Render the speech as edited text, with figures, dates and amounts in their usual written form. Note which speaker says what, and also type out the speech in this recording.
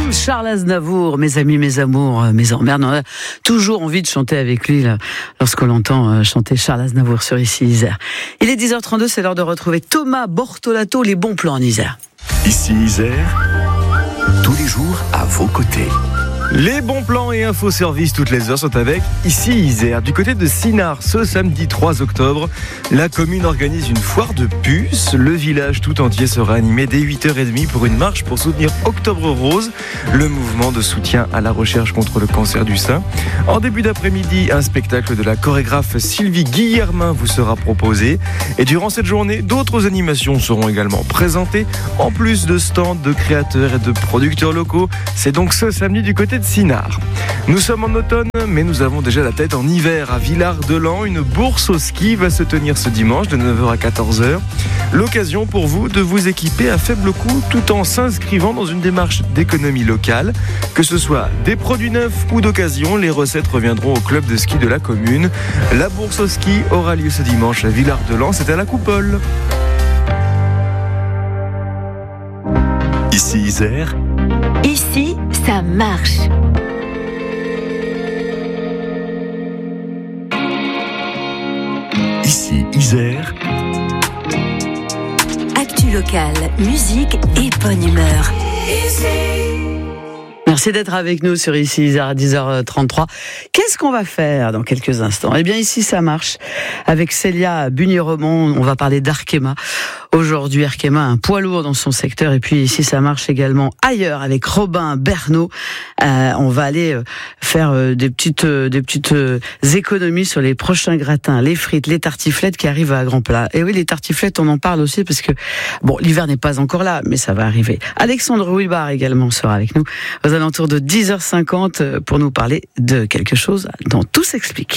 Speaker 1: Charles Aznavour, mes amis, mes amours, mes emmerdes. On a toujours envie de chanter avec lui là, lorsqu'on l'entend chanter Charles Aznavour sur Ici Isère. Il est 10h32, c'est l'heure de retrouver Thomas Bortolato, les bons plans en Isère.
Speaker 2: Ici Isère, tous les jours à vos côtés.
Speaker 3: Les bons plans et infoservices toutes les heures sont avec Ici Isère. Du côté de Sinard, ce samedi 3 octobre, la commune organise une foire de puces. Le village tout entier sera animé dès 8h30 pour une marche pour soutenir Octobre Rose, le mouvement de soutien à la recherche contre le cancer du sein. En début d'après-midi, un spectacle de la chorégraphe Sylvie Guillermin vous sera proposé. Et durant cette journée, d'autres animations seront également présentées, en plus de stands de créateurs et de producteurs locaux. C'est donc ce samedi du côté de Sinard. Nous sommes en automne, mais nous avons déjà la tête en hiver. À Villard-de-Lans, une bourse au ski va se tenir ce dimanche de 9h à 14h. L'occasion pour vous de vous équiper à faible coût tout en s'inscrivant dans une démarche d'économie locale. Que ce soit des produits neufs ou d'occasion, les recettes reviendront au club de ski de la commune. La bourse au ski aura lieu ce dimanche à Villard-de-Lans, c'est à la Coupole.
Speaker 2: Ici Isère,
Speaker 4: Ici, ça marche.
Speaker 2: Ici Isère,
Speaker 4: Actu locale, musique et bonne humeur.
Speaker 1: Merci d'être avec nous sur Ici Isère à 10h33. Qu'est-ce qu'on va faire dans quelques instants ? Eh bien, ici, ça marche. Avec Célia Bugny-Remont, on va parler d'Arkema. Aujourd'hui, Arkema a un poids lourd dans son secteur. Et puis ici, ça marche également ailleurs avec Robin Bernot. On va aller faire des petites économies sur les prochains gratins, les frites, les tartiflettes qui arrivent à grands plats. Et oui, les tartiflettes, on en parle aussi parce que, bon, l'hiver n'est pas encore là, mais ça va arriver. Alexandre Rouibard également sera avec nous aux alentours de 10h50 pour nous parler de quelque chose dont tout s'explique.